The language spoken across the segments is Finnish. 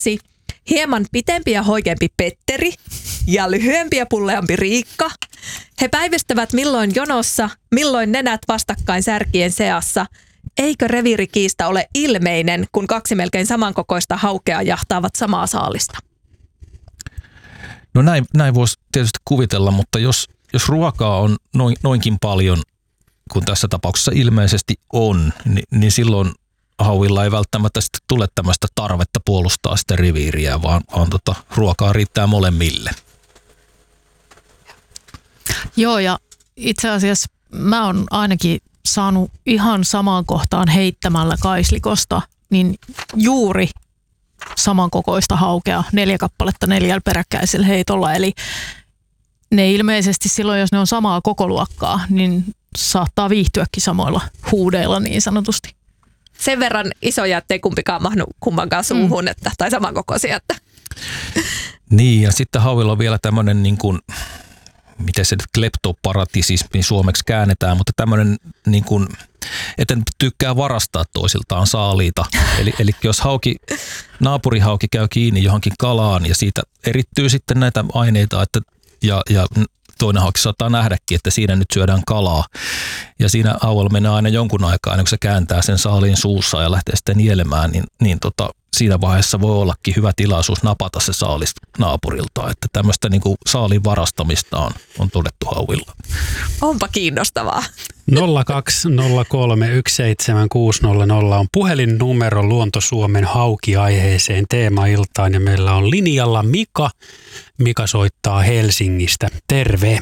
Matti, hieman pitempi ja hoikempi Petteri ja lyhyempi ja pulleampi Riikka. He päivystävät milloin jonossa, milloin nenät vastakkain särkien seassa. Eikö reviirikiista ole ilmeinen, kun kaksi melkein samankokoista haukea jahtaavat samaa saalista? No näin voisi tietysti kuvitella, mutta jos ruokaa on noinkin paljon kuin tässä tapauksessa ilmeisesti on, niin silloin hauilla ei välttämättä sitten tule tämmöistä tarvetta puolustaa sitä reviiriä, vaan ruokaa riittää molemmille. Joo, ja itse asiassa mä oon ainakin saanut ihan samaan kohtaan heittämällä kaislikosta, niin juuri samankokoista haukea 4 kappaletta 4 peräkkäisellä heitolla. Eli ne ilmeisesti silloin, jos ne on samaa kokoluokkaa, niin saattaa viihtyäkin samoilla huudeilla niin sanotusti. Sen verran isoja, ettei kumpikaan mahdu kummankaan suuhun, tai samankokoisia. Niin, ja sitten hauilla on vielä tämmöinen, niin kuin, miten se nyt kleptoparatiisismi suomeksi käännetään, mutta tämmöinen, niin kuin, että ne tykkää varastaa toisiltaan saaliita. Eli jos naapurihauki käy kiinni johonkin kalaan ja siitä erittyy sitten näitä aineita, ja toinen hauki saattaa nähdäkin, että siinä nyt syödään kalaa. Ja siinä hauella menee aina jonkun aikaa, ennen kuin se kääntää sen saaliin suussa ja lähtee sitten nielemään, niin siinä vaiheessa voi ollakin hyvä tilaisuus napata se saalis naapurilta. Että tämmöistä niin kuin saaliin varastamista on todettu hauilla. Onpa kiinnostavaa. 020317600 on puhelinnumero Luonto Suomen hauki-aiheeseen teemailtaan ja meillä on linjalla Mika. Mika soittaa Helsingistä. Terve.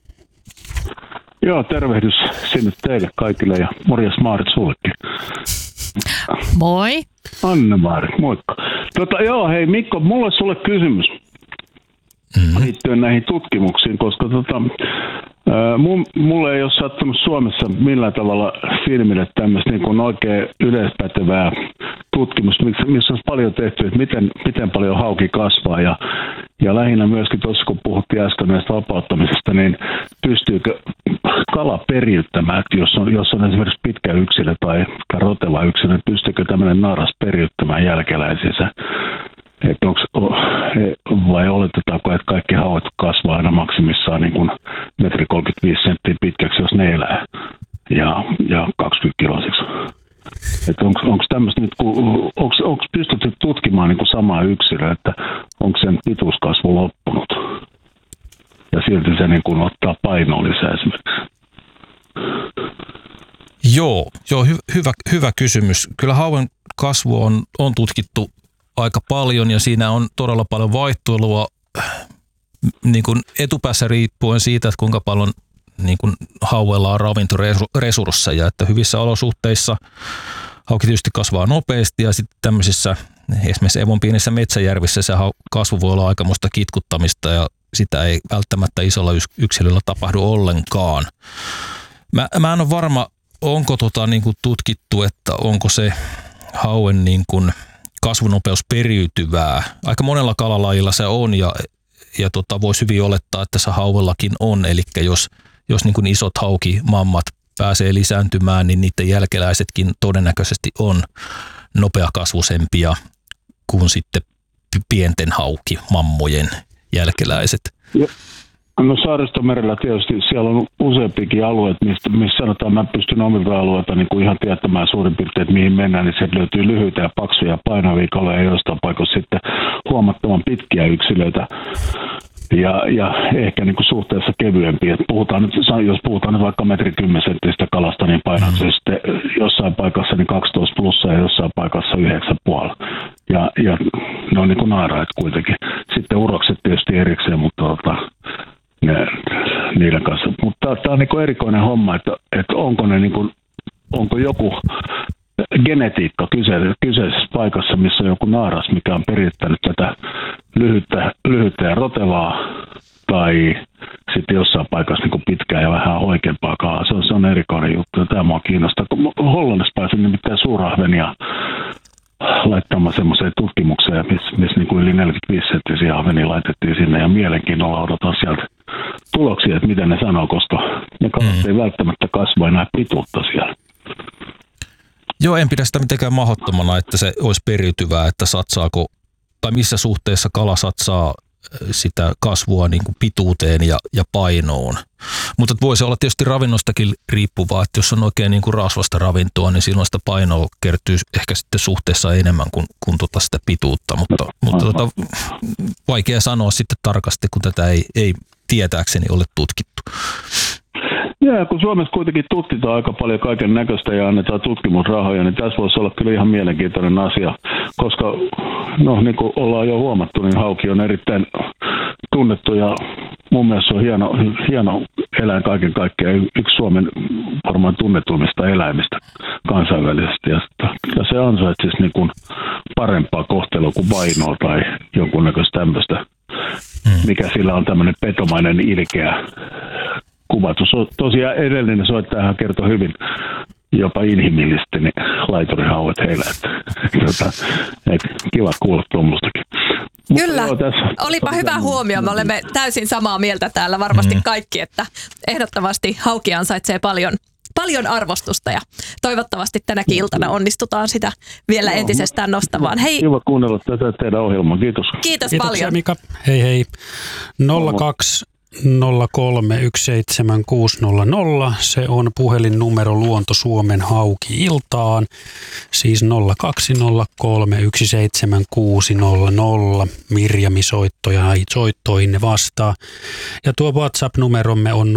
Joo, tervehdys sinne teille kaikille ja morjes Maarit sullekin. Moi. Anne-Maarit, moikka. Joo, hei Mikko, mulla olisi sulle kysymys liittyen näihin tutkimuksiin, koska mulle ei ole sattunut Suomessa millään tavalla filmille tämmöistä niin kuin oikein yleispätevää tutkimusta, missä on paljon tehty, että miten paljon hauki kasvaa ja lähinnä myöskin tuossa, kun puhuttiin äsken näistä vapauttamisesta, niin pystyykö kala periyttämään, että jos on esimerkiksi pitkä yksilö tai roteva yksilö, niin pystyykö tämmöinen naaras periyttämään jälkeläisinsä? Vai oletetaanko, että kaikki hauet kasvaa aina maksimissaan niin kuin 1,35 senttiä pitkäksi, jos ne elää, ja 20 kiloisiksi? Onko tämmöistä nyt, onko pystytty tutkimaan niin kuin samaa yksilöä, että onko sen pituuskasvu loppunut ja silti se niin kuin ottaa painoa lisää esimerkiksi? Joo, hyvä kysymys. Kyllä hauen kasvu on tutkittu aika paljon ja siinä on todella paljon vaihtelua niin kuin etupäässä riippuen siitä, että kuinka paljon niin kuin hauella on ravintoresursseja, että hyvissä olosuhteissa hauki tietysti kasvaa nopeasti ja sitten tämmöisissä esimerkiksi Evon pienissä metsäjärvissä se kasvu voi olla aikamoista kitkuttamista ja sitä ei välttämättä isolla yksilöllä tapahdu ollenkaan. Mä en ole varma, onko niin kuin tutkittu, että onko se hauen niin kuin kasvunopeus periytyvää. Aika monella kalalajilla se on ja voisi hyvin olettaa, että se hauellakin on. Eli jos niin kuin isot haukimammat pääsee lisääntymään, niin niiden jälkeläisetkin todennäköisesti on nopeakasvusempia kuin sitten pienten haukimammojen jälkeläiset. No Saaristomerellä tietysti siellä on useampikin alueet, missä sanotaan, mä pystyn omilta alueilta niin kuin ihan tietämään suurin piirtein, että mihin mennään, niin sieltä löytyy lyhyitä ja paksuja ja painavia kaloja ja joistain paikoissa sitten huomattavan pitkiä yksilöitä ja ehkä niin kuin suhteessa kevyempiä. Jos puhutaan nyt vaikka 1,10 m kalasta, niin painaa se sitten jossain paikassa niin 12 plussa ja jossain paikassa 9,5. Ja ne on niin kuin naaraat kuitenkin. Sitten urokset tietysti erikseen, mutta niiden kanssa. Mutta tämä on niin erikoinen homma, että onko joku genetiikka kyseisessä paikassa, missä on joku naaras, mikä on perittänyt tätä lyhyttä ja rotevaa, tai sitten jossain paikassa niin pitkää ja vähän oikeampaa kalaa. Se on erikoinen juttu, ja tämä mua kiinnostaa. Hollannissa pääsin nimittäin suurahvenia laittamaan semmoiseen tutkimukseen, missä niin kuin yli 45 senttisiä ahvenia laitettiin sinne, ja mielenkiinnolla odotan sieltä tuloksia, että mitä ne sanoo, koska ne kalat ei välttämättä kasva enää pituutta siellä. Joo, en pidä sitä mitenkään mahdottomana, että se olisi periytyvää, että satsaako tai missä suhteessa kala satsaa sitä kasvua niin kuin pituuteen ja painoon. Mutta voi se olla tietysti ravinnostakin riippuvaa, että jos on oikein niin kuin rasvasta ravintoa, niin silloin sitä painoa kertyy ehkä sitten suhteessa enemmän kuin sitä pituutta, mutta vaikea sanoa sitten tarkasti, kun tätä ei tietääkseni ole tutkittu. Ja kun Suomessa kuitenkin tutkitaan aika paljon kaiken näköistä ja annetaan tutkimusrahoja, niin tässä voisi olla kyllä ihan mielenkiintoinen asia, koska niin kuin ollaan jo huomattu, niin hauki on erittäin tunnettu ja mun mielestä se on hieno eläin kaiken kaikkiaan, yksi Suomen varmaan tunnetuimmista eläimistä kansainvälisesti. Ja se ansaitsisi niin kuin parempaa kohtelua kuin vainoa tai jonkunnäköistä tämmöistä, mikä sillä on tämmöinen petomainen ilkeä kuvatus. Tosiaan edellinen soittajahan kertoi hyvin jopa inhimillisesti niin laiturihauet heillä. Että kiva kuulla tuommoistakin. Kyllä, olipa hyvä huomio. Me olemme täysin samaa mieltä täällä varmasti kaikki, että ehdottomasti hauki ansaitsee paljon arvostusta ja toivottavasti tänäkin iltana onnistutaan sitä vielä entisestään nostamaan. Hei. Kiva kuunnella tätä teidän ohjelmaa. Kiitos. Kiitos Kiitoksia, paljon. Mika. Hei. 0203 se on puhelinnumero Luonto Suomen Hauki-iltaan, siis 0203 17600. Mirjami soittoihinne vastaa. Ja tuo WhatsApp-numeromme on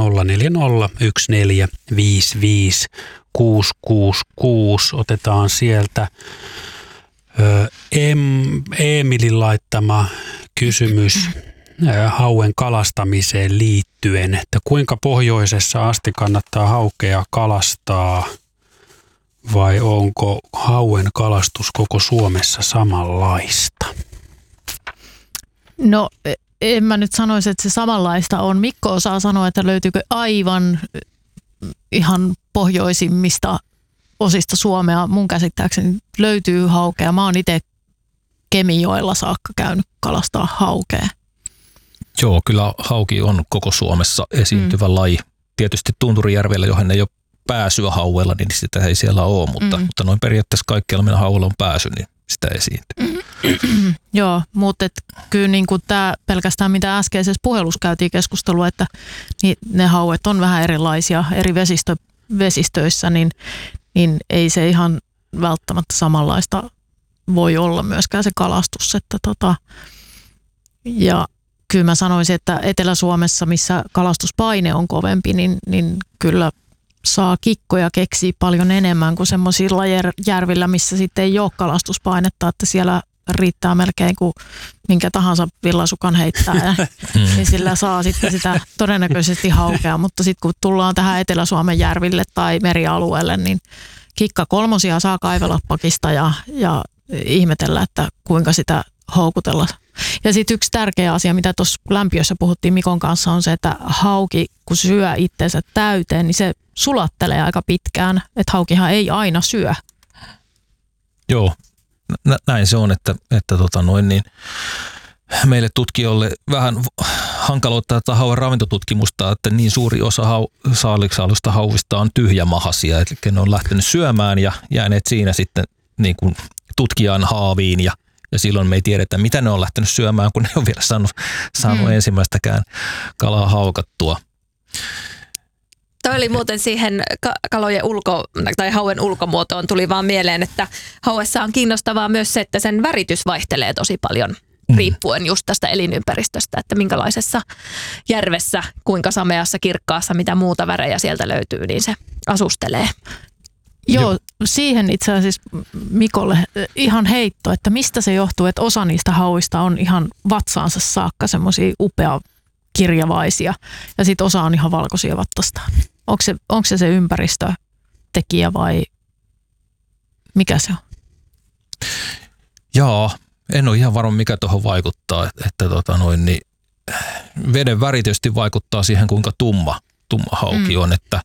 0401455666. Otetaan sieltä Emilin laittama kysymys hauen kalastamiseen liittyen, että kuinka pohjoisessa asti kannattaa haukea kalastaa vai onko hauen kalastus koko Suomessa samanlaista? No en mä nyt sanoisi, että se samanlaista on. Mikko osaa sanoa, että löytyykö aivan ihan pohjoisimmista osista Suomea. Mun käsittääkseni löytyy haukea. Mä oon itse Kemijoella saakka käynyt kalastaa haukea. Joo, kyllä hauki on koko Suomessa esiintyvä laji. Tietysti Tunturijärvellä, johon ei ole pääsyä hauella, niin sitä ei siellä ole, mutta noin periaatteessa kaikkialla, millä hauella on pääsy, niin sitä esiintyy. Joo, mutta kyllä niin kuin tämä pelkästään mitä äskeisessä puhelussa käytiin keskustelua, että ne hauet on vähän erilaisia eri vesistöissä, niin ei se ihan välttämättä samanlaista voi olla myöskään se kalastus. Ja kyllä mä sanoisin, että Etelä-Suomessa, missä kalastuspaine on kovempi, niin kyllä saa kikkoja keksiä paljon enemmän kuin semmoisilla järvillä, missä sitten ei ole kalastuspainetta, että siellä riittää melkein kuin minkä tahansa villasukan heittää, niin sillä saa sitten sitä todennäköisesti haukea, mutta sitten kun tullaan tähän Etelä-Suomen järville tai merialueelle, niin kikka kolmosia saa kaivella pakista ja ihmetellä, että kuinka sitä houkutella. Ja sitten yksi tärkeä asia, mitä tuossa lämpiössä puhuttiin Mikon kanssa, on se, että hauki, kun syö itsensä täyteen, niin se sulattelee aika pitkään. Että haukihan ei aina syö. Joo, näin se on, että niin meille tutkijoille vähän hankaloittaa tätä hauen ravintotutkimusta, että niin suuri osa saaliksaalusta hauvista on tyhjämahaisia, eli ne on lähtenyt syömään ja jääneet siinä sitten niin kuin tutkijan haaviin ja silloin me ei tiedetä, mitä ne on lähtenyt syömään, kun ne on vielä saanut ensimmäistäkään kalaa haukattua. Toi oli muuten siihen kalojen tai hauen ulkomuotoon tuli vaan mieleen, että hauessa on kiinnostavaa myös se, että sen väritys vaihtelee tosi paljon riippuen just tästä elinympäristöstä, että minkälaisessa järvessä, kuinka sameassa, kirkkaassa, mitä muuta värejä sieltä löytyy, niin se asustelee. Joo, siihen itse asiassa Mikolle ihan heitto, että mistä se johtuu, että osa niistä hauista on ihan vatsaansa saakka semmoisia upea kirjavaisia ja sitten osa on ihan valkoisia vattastaan. Onko se ympäristötekijä vai mikä se on? Jaa, en ole ihan varma mikä tuohon vaikuttaa, että niin veden väri tietysti vaikuttaa siihen kuinka tumma hauki on, että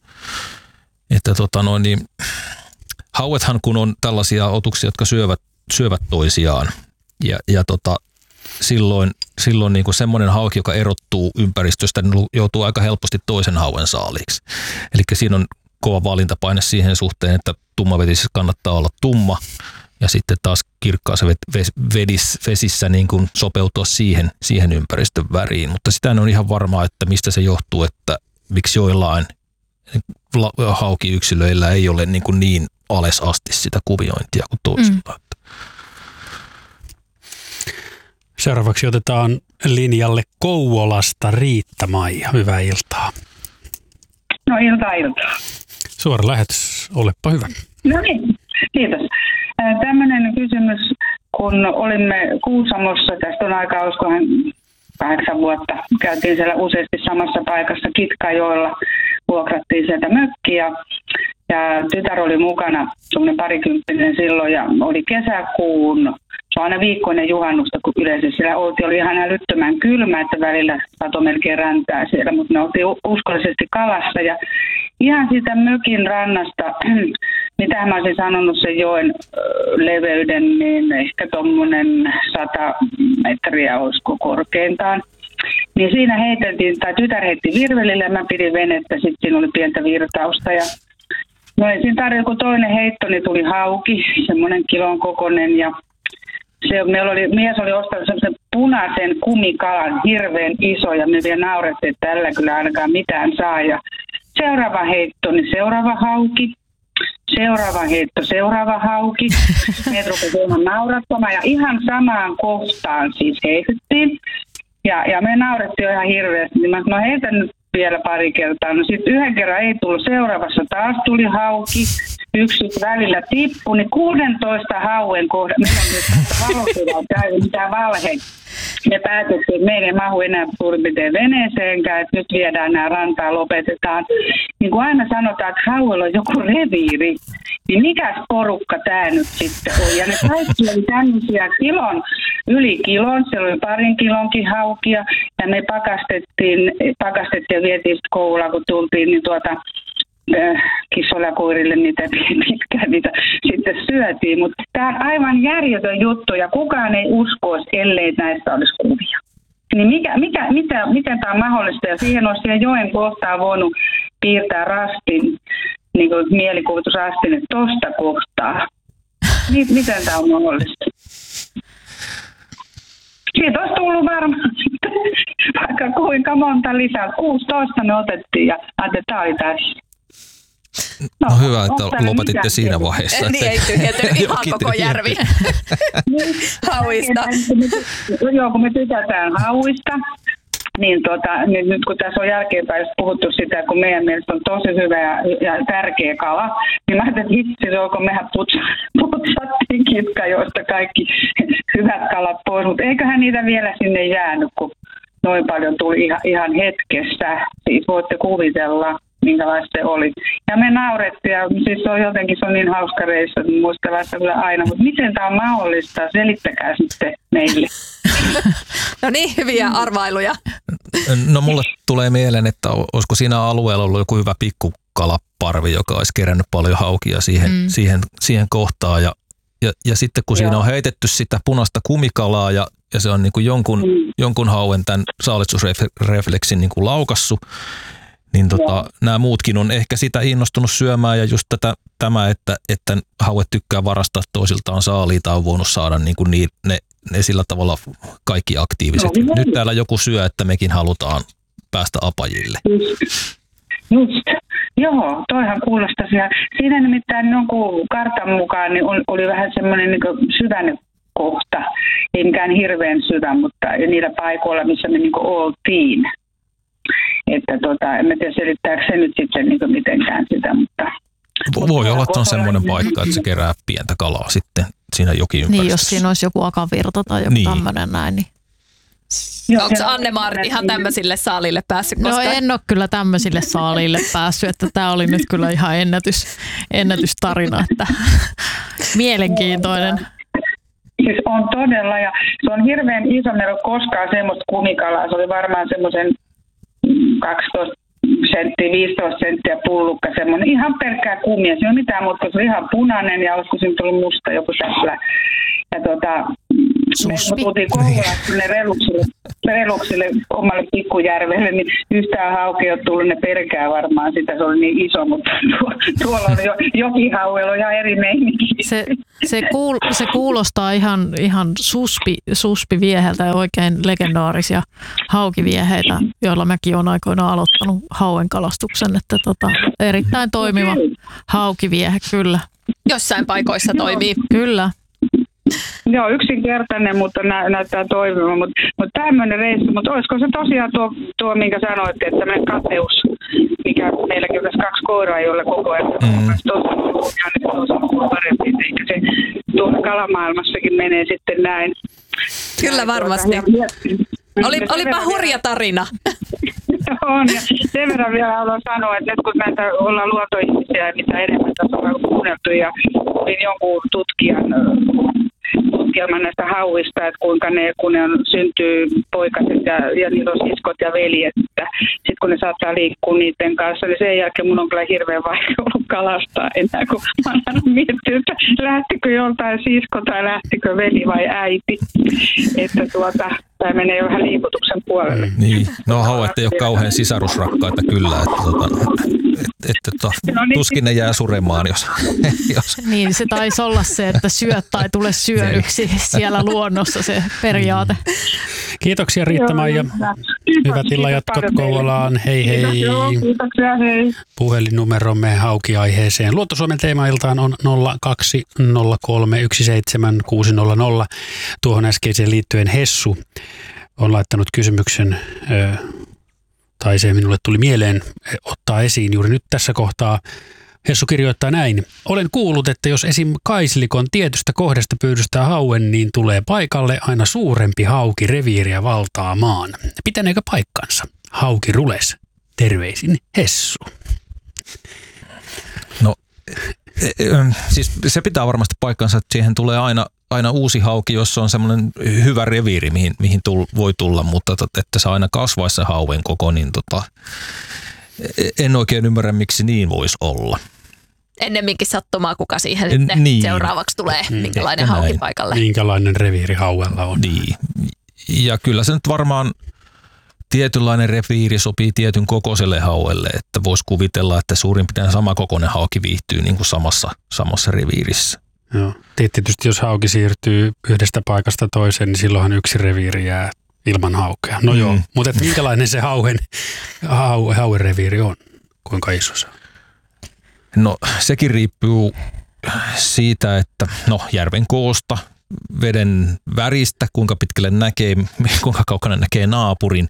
niin hauethan kun on tällaisia otuksia, jotka syövät toisiaan ja silloin niin kuin semmoinen hauki, joka erottuu ympäristöstä, niin joutuu aika helposti toisen hauen saaliksi. Eli siinä on kova valintapaine siihen suhteen, että tummavetisissä kannattaa olla tumma ja sitten taas kirkkaassa vesissä niin kuin sopeutua siihen ympäristön väriin. Mutta sitä en ole ihan varmaa, että mistä se johtuu, että miksi joillain haukiyksilöillä ei ole niin alas asti sitä kuviointia kuin toisilla. Seuraavaksi otetaan linjalle Kouvolasta Riitta-Maija. Hyvää iltaa. No iltaa. Suora lähetys, olepa hyvä. No niin, kiitos. Tämmöinen kysymys, kun olimme Kuusamossa, tästä on aikaa, olisikohan 8 vuotta, käytiin siellä useasti samassa paikassa Kitkajoella, vuokrattiin sieltä mökkiä ja tytär oli mukana, semmoinen 20 silloin ja oli kesäkuun, se on aina viikkoinen juhannusta, kun yleensä siellä oli ihan älyttömän kylmä, että välillä satoi melkein räntää siellä, mutta me oltiin uskollisesti kalassa ja ihan siitä mökin rannasta, mitä mä olisin sanonut sen joen leveyden, niin ehkä tuommoinen 100 metriä olisiko korkeintaan. Niin siinä heiteltiin, tai tytär heitti virvelille ja mä pidin venettä, sitten siinä oli pientä virtausta. Ja no ei siinä tarvitse, kun toinen heitto, niin tuli hauki, semmoinen kilon kokoinen. Ja mies oli ostanut semmoisen punaisen kumikalan, hirveän iso, ja me vielä naurettiin, että tällä kyllä ainakaan mitään saa. Ja seuraava heitto, niin seuraava hauki. Seuraava heitto, seuraava hauki. Meitä rupesi ihan naurattamaan ja ihan samaan kohtaan siis heitettiin. Ja me naurettiin ihan hirveästi. Niin mä heitän nyt vielä pari kertaa. No sitten yhden kerran ei tullut, seuraavassa taas tuli hauki. Yksi välillä tippui, niin 16 hauen kohdalla. Meillä on nyt valokuva, ei mitään valheita. Me päätettiin, että meidän ei mahu enää suurin piirtein veneeseenkään, että nyt viedään nämä rantaa, lopetetaan. Niin kuin aina sanotaan, että hauella on joku reviiri, niin mikäs porukka tämä nyt sitten on? Ja ne kaikki oli tämmöisiä yli kilon, siellä oli 2 kilonkin haukia, ja me pakastettiin ja vietiin sitten Kouvolaan, kun tultiin, niin kissoilla ja koirille niitä pitkään niitä sitten syötiin, mutta tämä on aivan järjetön juttu ja kukaan ei uskoisi, ellei näistä olisi kuvia. Niin miten tämä on mahdollista ja siihen olisi siihen joen kohtaan voinut piirtää rastin, niin kuin mielikuvitusrastin, että tosta kohtaa. Miten tämä on mahdollista? Siitä olisi tullut varmaan vaikka kuinka monta lisää. 16 me otettiin ja ajattelin, että tämä oli tässä. No hyvä, että lopetitte siinä vaiheessa. Niin ei tyhjentynyt ihan koko järvi hauista. Joo, kun me tykätään hauista, niin nyt kun tässä on jälkeenpäin puhuttu sitä, kun meidän mielestä on tosi hyvä ja tärkeä kala, niin mä ajattelin, että hitsi, kun mehän putsattiin Kitkajoista kaikki hyvät kalat pois, mutta eiköhän niitä vielä sinne jäänyt, kun noin paljon tuli ihan hetkessä. Siis voitte kuvitella, minkälaista se oli. Ja me naurettiin, ja siis se on niin hauska reissu, että muistellaan sitä kyllä aina, mutta miten tämä on mahdollista? Selittäkää sitten meille. No niin, hyviä arvailuja. No mulle tulee mieleen, että olisiko siinä alueella ollut joku hyvä pikkukalaparvi, joka olisi kerännyt paljon haukia siihen kohtaan. Ja sitten kun siinä on heitetty sitä punaista kumikalaa ja se on niin kuin jonkun hauen tämän saalistusrefleksin niin kuin laukassut, niin nämä muutkin on ehkä sitä innostunut syömään ja just tämä, että hauet tykkää varastaa toisiltaan saaliita, on voinut saada niin kuin ne sillä tavalla kaikki aktiiviset. Nyt täällä joku syö, että mekin halutaan päästä apajille. Just. Joo, toihan kuulostaa siellä. Siinä nimittäin jonkun kartan mukaan niin oli vähän semmoinen niin syvän kohta, ei mikään hirveän syvä, mutta niillä paikoilla, missä me niin oltiin. Että en tiedä selittääkö se nyt sitten niin mitenkään sitä, mutta... Voi olla, että on semmoinen paikka, että se kerää pientä kalaa sitten siinä jokiympäristössä. Niin, jos siinä olisi joku akavirta tai joku tämmöinen näin, niin... Onko Anne-Marit ihan tämmöisille saalille päässyt koskaan? No en ole kyllä tämmöisille saalille päässyt, että tämä oli nyt kyllä ihan ennätystarina, että mielenkiintoinen. Siis on todella, ja se on hirveän iso, meillä on koskaan semmoista kumikalaa, se oli varmaan semmoisen 12 senttiä, 15 senttiä pullukka, semmoinen ihan pelkkää kumia, se ei ole mitään, mutta se oli ihan punainen ja olisiko siinä tullut musta joku tällä. Ja me tultiin Kouvolasta ne reluksille reloksille omalle pikkujärvelle, niin yhtään hauki ole tullut, ne pelkää varmaan sitä, se oli niin iso, mutta tuolla on jo jokihauella on ihan eri meininki. Se kuulostaa ihan suspivieheltä ja oikein legendaarisia haukivieheitä, joilla mäkin olen aikoinaan aloittanut hauen kalastuksen, että erittäin toimiva haukiviehe, kyllä. Jossain paikoissa toimii. Kyllä. Joo, yksinkertainen, mutta näyttää toimiva, mutta tämmöinen reissu, mutta olisiko se tosiaan tuo minkä sanoit, että tämmöinen kateus, mikä meilläkin on tässä 2 koiraa, joilla koko ajan on tosi parempi, eikä se tuolla kalamaailmassakin menee sitten näin. Kyllä varmasti. Olipa hurja tarina. On, ja sen verran vielä haluan sanoa, että nyt kun näitä ollaan luontoihmisiä ja mitä enemmän tässä on kuunneltu ja olin jonkun tutkijan näistä hauista, että kuinka kun ne syntyy poikaset ja niillä on siskot ja veljet, että sitten kun ne saattaa liikkua niiden kanssa, niin sen jälkeen mun on kyllä hirveän vaikea ollut kalastaa enää, kun mä oon miettinyt, että lähtikö joltain sisko tai lähtikö veli vai äiti, että tämä menee jo vähän liikutuksen puolelle. Niin, no hauet ei ole kauhean sisarusrakkaita kyllä, että tuskin ne jää suremaan, jos. Niin, se taisi olla se, että syöt tai tule syödyksi siellä luonnossa se periaate. Kiitoksia Riitta-Maija. Hyvät illanjatkot Kouvolaan. Hei hei. Kiitoksia, hei. Puhelinnumeromme haukiaiheeseen Luontosuomen teemailtaan on 0203 17600. Tuohon äskeiseen liittyen Hessu on laittanut kysymyksen, tai se minulle tuli mieleen ottaa esiin juuri nyt tässä kohtaa. Hessu kirjoittaa näin. Olen kuullut, että jos esim. Kaislikon tietystä kohdasta pyydystää hauen, niin tulee paikalle aina suurempi hauki reviiriä valtaamaan. Pitäneekö paikkansa? Hauki rules. Terveisin Hessu. No, siis se pitää varmasti paikkansa, että siihen tulee aina uusi hauki, jos on semmoinen hyvä reviiri, mihin voi tulla, mutta että se aina kasvaisi se hauen koko, niin en oikein ymmärrä, miksi niin voisi olla. Ennemminkin sattumaa, kuka siihen sitten seuraavaksi tulee, minkälainen hauki paikalle. Minkälainen reviiri hauella on. Niin. Ja kyllä se nyt varmaan tietynlainen reviiri sopii tietyn kokoiselle hauelle, että voisi kuvitella, että suurin piirtein sama kokoinen hauki viihtyy niin kuin samassa reviirissä. Joo. Tietysti jos hauki siirtyy yhdestä paikasta toiseen, niin silloinhan yksi reviiri jää ilman haukea. No joo, mutta minkälainen se hauen reviiri on? Kuinka iso se on? No sekin riippuu siitä, että järven koosta, veden väristä, kuinka pitkälle näkee, kuinka kaukana näkee naapurin.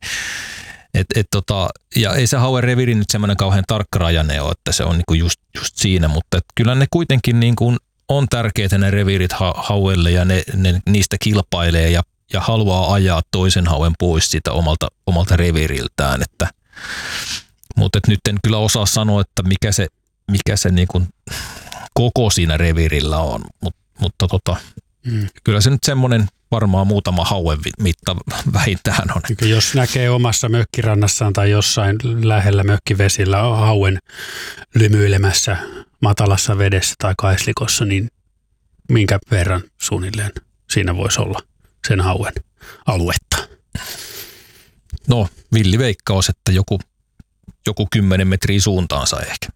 Ja ei se hauen reviiri nyt semmoinen kauhean tarkkarajainen ole, että se on niinku just siinä, mutta kyllä ne kuitenkin niinku on tärkeitä ne reviirit hauelle ja ne niistä kilpailee ja haluaa ajaa toisen hauen pois siitä omalta reviiriltään. Mutta nyt en kyllä osaa sanoa, että mikä se niinku koko siinä reviirillä on, mutta kyllä se nyt semmoinen varmaan muutama hauen mitta vähintään on. Jos näkee omassa mökkirannassaan tai jossain lähellä mökkivesillä hauen lymyilemässä matalassa vedessä tai kaislikossa, niin minkä verran suunnilleen siinä voisi olla sen hauen aluetta? No, villiveikkaus, että joku 10 metriä suuntaansa ehkä.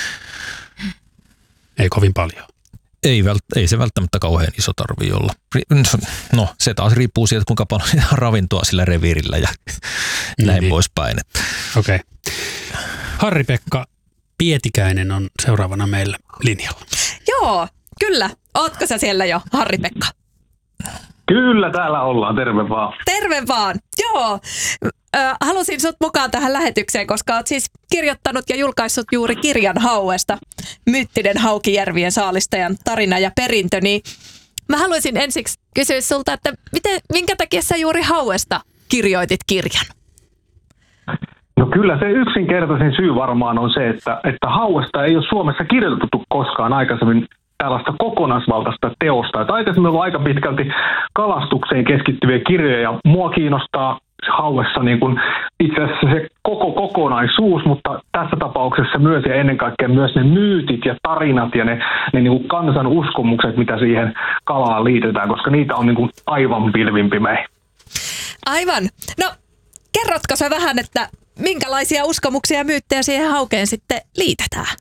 Ei kovin paljon. Ei se välttämättä kauhean iso tarvii olla. No, se taas riippuu siitä, kuinka paljon on ravintoa sillä reviirillä ja näin poispäin. Okei. Harri-Pekka Pietikäinen on seuraavana meillä linjalla. Joo, kyllä. Ootko sä siellä jo, Harri-Pekka? Kyllä, täällä ollaan. Terve vaan. Terve vaan. Joo. Halusin sut mukaan tähän lähetykseen, koska oot siis kirjoittanut ja julkaissut juuri kirjan hauesta. Myyttinen Haukijärvien saalistajan tarina ja perintö. Niin mä haluaisin ensiksi kysyä sulta, että minkä takia sä juuri hauesta kirjoitit kirjan? No kyllä se yksinkertaisin syy varmaan on se, että hauesta ei ole Suomessa kirjoitettu koskaan aikaisemmin tällaista kokonaisvaltaista teosta. Että aikaisemmin on ollut aika pitkälti kalastukseen keskittyviä kirjoja ja mua kiinnostaa hauessa niin kuin itse asiassa se koko kokonaisuus, mutta tässä tapauksessa myös ja ennen kaikkea myös ne myytit ja tarinat ja ne niin kuin kansan uskomukset, mitä siihen kalaan liitetään, koska niitä on niin kuin aivan pilvin pimeä. Aivan. No, kerrotko sä vähän, että minkälaisia uskomuksia ja myyttejä siihen haukeen sitten liitetään?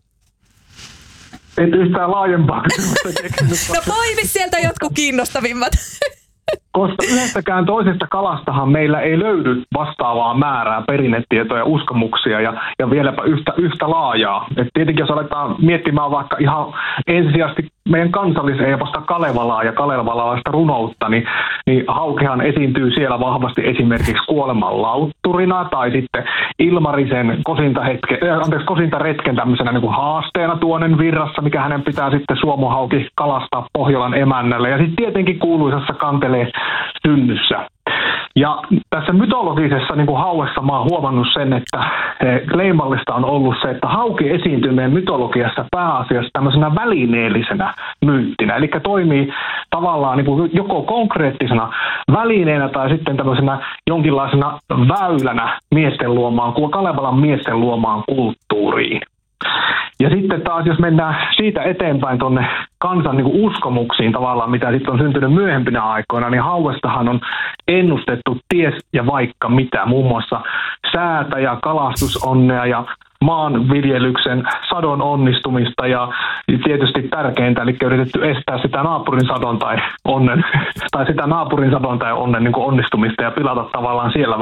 Et yhtään laajempaa kysymystä keksinyt. No poimi sieltä jotkut kiinnostavimmat. Koska yhdestäkään toisesta kalastahan meillä ei löydy vastaavaa määrää perinnetietoja, uskomuksia ja vieläpä yhtä laajaa. Et tietenkin jos aletaan miettimään vaikka ihan ensisijaisesti meidän kansalliseeposta Kalevalaa ja kalevalaista runoutta, niin haukehan esiintyy siellä vahvasti esimerkiksi kuoleman lautturina tai sitten Ilmarisen kosintaretken tämmöisenä niin kuin haasteena tuonen virrassa, mikä hänen pitää sitten suomohauki kalastaa Pohjolan emännälle. Ja sitten tietenkin kuuluisassa kantelee synnyssä. Ja tässä mytologisessa niin kuin hauessa mä oon huomannut sen, että leimallista on ollut se, että hauki esiintyy meidän mytologiassa pääasiassa tämmöisenä välineellisenä myyttinä. Eli toimii tavallaan niin kuin joko konkreettisena välineenä tai sitten tämmöisenä jonkinlaisena väylänä miesten luomaan, Kalevalan miesten luomaan kulttuuriin. Ja sitten taas, jos mennään siitä eteenpäin tuonne kansan niin kuin uskomuksiin tavallaan, mitä sitten on syntynyt myöhempinä aikoina, niin hauestahan on ennustettu ties ja vaikka mitä, muun muassa säätä ja kalastusonnea ja maanviljelyksen sadon onnistumista ja tietysti tärkeintä, eli yritetty estää sitä naapurin sadon tai onnen, tai sitä naapurin sadon tai onnen niin kuin onnistumista ja pilata tavallaan siellä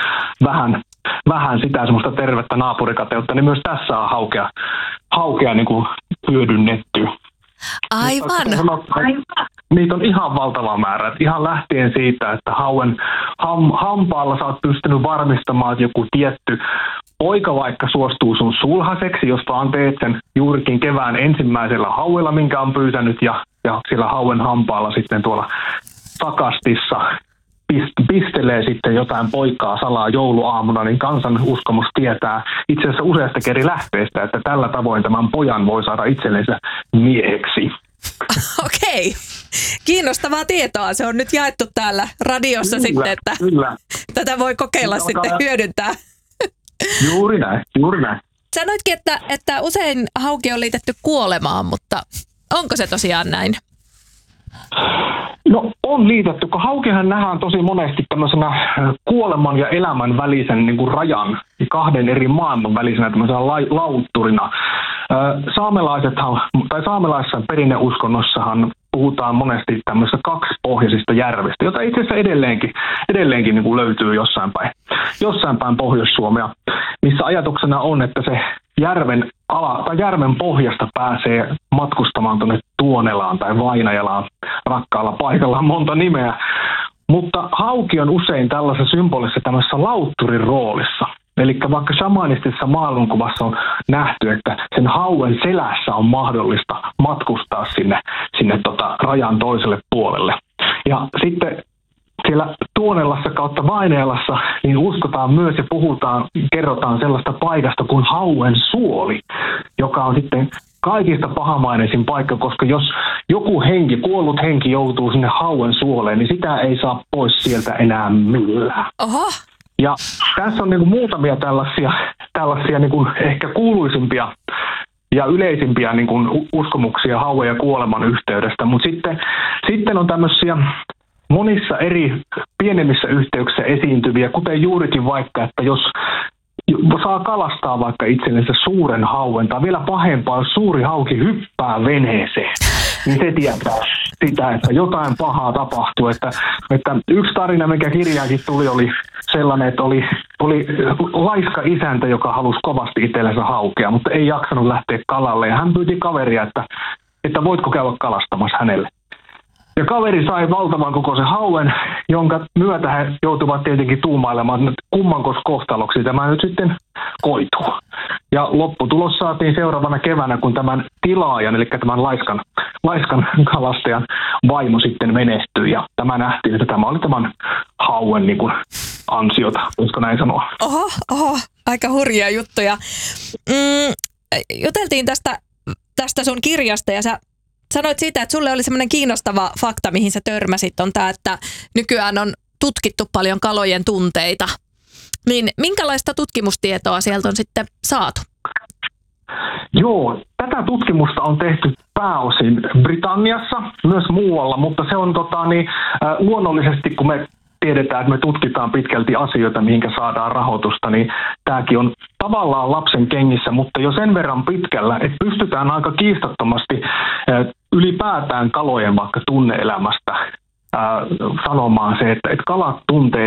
vähän sitä semmoista tervettä naapurikateutta, niin myös tässä on haukea niin kuin hyödynnetty. Aivan. Niitä on ihan valtava määrä. Että ihan lähtien siitä, että hauen hampaalla sä oot pystynyt varmistamaan, että joku tietty poika vaikka suostuu sun sulhaseksi, jos vaan teet sen juurikin kevään ensimmäisellä hauella, minkä on pyytänyt, ja sillä hauen hampaalla sitten tuolla sakastissa pistelee sitten jotain poikaa salaa jouluaamuna, niin kansan uskomus tietää itse asiassa useasta eri lähteestä, että tällä tavoin tämän pojan voi saada itsellensä mieheksi. Okei. Kiinnostavaa tietoa. Se on nyt jaettu täällä radiossa kyllä, sitten, että kyllä. Tätä voi kokeilla sitten hyödyntää. Juuri näin. Sanoitkin, että usein hauki on liitetty kuolemaan, mutta onko se tosiaan näin? No on liitetty, kun haukihan nähdään tosi monesti tämmöisenä kuoleman ja elämän välisen niin kuin rajan, kahden eri maailman välisenä tämmöisenä lautturina. Saamelaisessa perinneuskonnossahan puhutaan monesti tämmöisistä kaksipohjaisista järvistä, jota itse asiassa edelleenkin niin kuin löytyy jossain päin Pohjois-Suomea, missä ajatuksena on, että se järven pohjasta pääsee matkustamaan tuonne Tuonelaan tai Vainajalaan, rakkaalla paikallaan monta nimeä. Mutta hauki on usein tällaisessa symbolisessa tämmöisessä lautturin roolissa. Eli vaikka shamanistisessa maailmankuvassa on nähty, että sen hauen selässä on mahdollista matkustaa sinne rajan toiselle puolelle. Ja sitten siellä Tuonelassa kautta Vainajalassa niin uskotaan myös ja kerrotaan sellaista paikasta kuin hauen suoli, joka on sitten kaikista pahamaineisin paikka, koska jos joku kuollut henki joutuu sinne hauen suoleen, niin sitä ei saa pois sieltä enää millään. Oho. Ja tässä on niin kuin muutamia tällaisia niin kuin ehkä kuuluisimpia ja yleisimpiä niin kuin uskomuksia hauen ja kuoleman yhteydestä, mutta sitten on tämmöisiä monissa eri pienemmissä yhteyksissä esiintyviä, kuten juurikin vaikka, että jos saa kalastaa vaikka itsellensä suuren hauen, tai vielä pahempaa, jos suuri hauki hyppää veneeseen, niin se tietää sitä, että jotain pahaa tapahtuu. Että yksi tarina, mikä kirjaankin tuli, oli sellainen, että oli laiska isäntä, joka halusi kovasti itsellensä haukea, mutta ei jaksanut lähteä kalalle. Ja hän pyyti kaveria, että voitko käydä kalastamassa hänelle. Ja kaveri sai valtavan kokoisen hauen, jonka myötä he joutuvat tietenkin tuumailemaan, että kummankos kohtaloksi tämä nyt sitten koituu. Ja lopputulos saatiin seuraavana keväänä, kun tämän tilaajan, eli tämän laiskan kalastajan vaimo sitten menestyi. Ja tämä nähtiin, että tämä oli tämän hauen niin kuin ansiota, voisiko näin sanoa. Oho, aika hurjia juttuja. Juteltiin tästä sun kirjasta ja sä sanoit siitä, että sulle oli semmoinen kiinnostava fakta, mihin sä törmäsit, on tämä, että nykyään on tutkittu paljon kalojen tunteita. Niin minkälaista tutkimustietoa sieltä on sitten saatu? Joo, tätä tutkimusta on tehty pääosin Britanniassa, myös muualla, mutta se on luonnollisesti, kun me tiedetään, että me tutkitaan pitkälti asioita, mihinkä saadaan rahoitusta, niin tämäkin on tavallaan lapsen kengissä, mutta jo sen verran pitkällä, että pystytään aika kiistattomasti ylipäätään kalojen vaikka tunne-elämästä sanomaan se, että kalat tuntee